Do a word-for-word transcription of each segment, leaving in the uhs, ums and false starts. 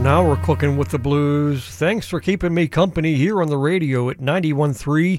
Now we're cooking with the blues. Thanks for keeping me company here on the radio at ninety-one point three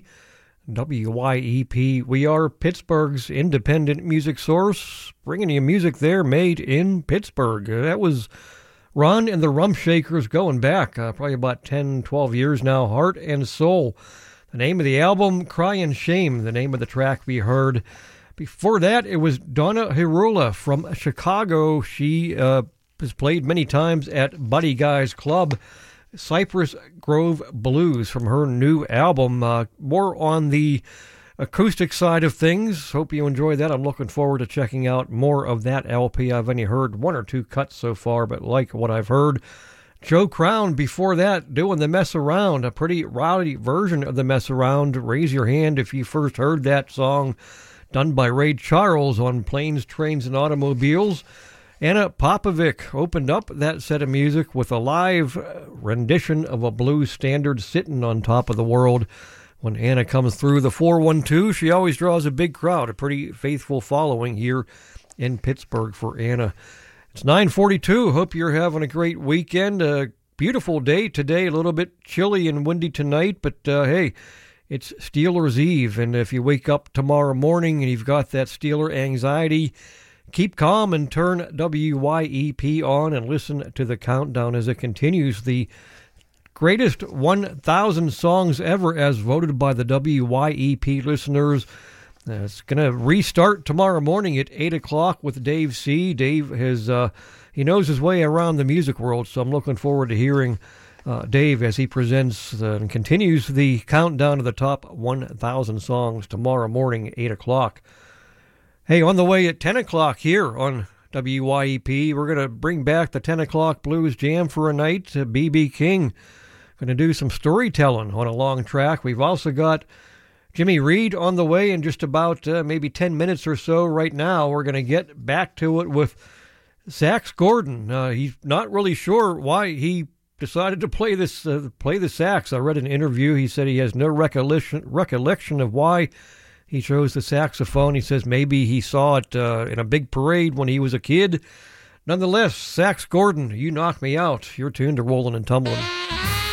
W Y E P. We are Pittsburgh's independent music source, bringing you music there made in Pittsburgh. That was Ron and the Rumshakers going back uh, probably about ten, twelve years now. Heart and Soul. The name of the album, Cry and Shame, the name of the track we heard. Before that, it was Donna Hirula from Chicago. She uh, has played many times at Buddy Guy's Club. Cypress Grove Blues from her new album. Uh, more on the acoustic side of things. Hope you enjoy that. I'm looking forward to checking out more of that L P. I've only heard one or two cuts so far, but like what I've heard. Joe Crown before that doing The Mess Around, a pretty rowdy version of The Mess Around. Raise your hand if you first heard that song done by Ray Charles on Planes, Trains, and Automobiles. Anna Popovic opened up that set of music with a live rendition of a blues standard, Sitting on Top of the World. When Anna comes through the four one two, she always draws a big crowd, a pretty faithful following here in Pittsburgh for Anna. It's nine forty-two. Hope you're having a great weekend. A beautiful day today, a little bit chilly and windy tonight, but uh, hey, it's Steelers Eve, and if you wake up tomorrow morning and you've got that Steeler anxiety, keep calm and turn W Y E P on and listen to the countdown as it continues. The greatest one thousand songs ever as voted by the W Y E P listeners. Uh, it's going to restart tomorrow morning at eight o'clock with Dave C. Dave has, uh, he knows his way around the music world, so I'm looking forward to hearing uh, Dave as he presents uh, and continues the countdown to the top one thousand songs tomorrow morning at eight o'clock. Hey, on the way at ten o'clock here on W Y E P, we're going to bring back the ten o'clock Blues Jam for a night. Uh, B B King going to do some storytelling on a long track. We've also got Jimmy Reed on the way in just about uh, maybe ten minutes or so. Right now, we're going to get back to it with Sax Gordon. Uh, he's not really sure why he decided to play this uh, play the sax. I read an interview. He said he has no recollection recollection of why he chose the saxophone. He says maybe he saw it uh, in a big parade when he was a kid. Nonetheless, Sax Gordon, You Knock Me Out. You're tuned to Rollin' and Tumblin'.